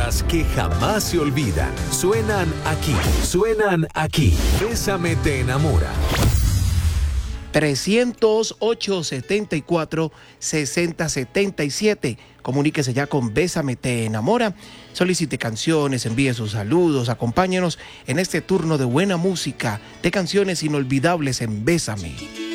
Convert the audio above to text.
baladas que jamás se olvidan. Suenan aquí. Suenan aquí. Bésame te enamora. 308-74-6077. Comuníquese ya con Bésame te enamora. Solicite canciones, envíe sus saludos, acompáñenos en este turno de buena música, de canciones inolvidables en Bésame.